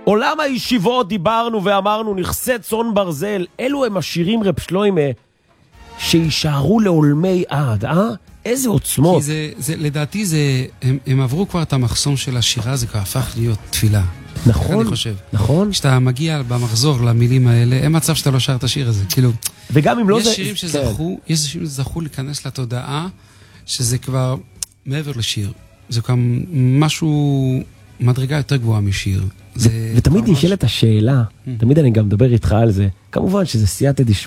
עולם הישיבות דיברנו ואמרנו נכסי צאן ברזל, אלו הם השירים רב שלוימה שישארו לעולמי עד, איזה עוצמות. כי לדעתי הם עברו כבר את המחסום של השירה, זה כבר הפך להיות תפילה. נכון, אני חושב. נכון. כשאתה מגיע במחזור למילים האלה, אין מצב שאתה לא שר את השיר הזה, כאילו. וגם אם לא זה... יש שירים שזכו להיכנס לתודעה, שזה כבר מעבר לשיר. זה כבר משהו, מדרגה יותר גבוהה משיר. ותמיד נשאלת השאלה, תמיד אני גם מדבר איתך על זה, כמובן שזה סייעתא דשמיא,